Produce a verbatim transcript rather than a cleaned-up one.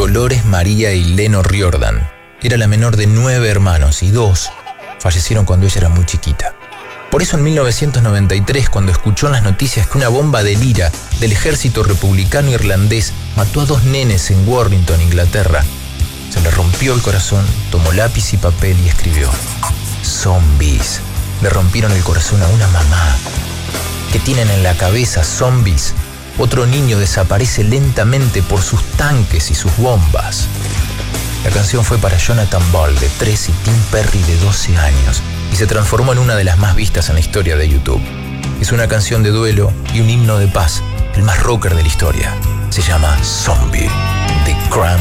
Dolores María y Leno Riordan. Era la menor de nueve hermanos y dos fallecieron cuando ella era muy chiquita. Por eso en mil novecientos noventa y tres, cuando escuchó en las noticias que una bomba de Lira del ejército republicano irlandés mató a dos nenes en Warrington, Inglaterra, se le rompió el corazón, tomó lápiz y papel y escribió: zombies. Le rompieron el corazón a una mamá. ¿Qué tienen en la cabeza, zombies? Otro niño desaparece lentamente por sus tanques y sus bombas. La canción fue para Jonathan Ball, de tres, y Tim Perry, de doce años, y se transformó en una de las más vistas en la historia de YouTube. Es una canción de duelo y un himno de paz, el más rocker de la historia. Se llama Zombie, de Cram.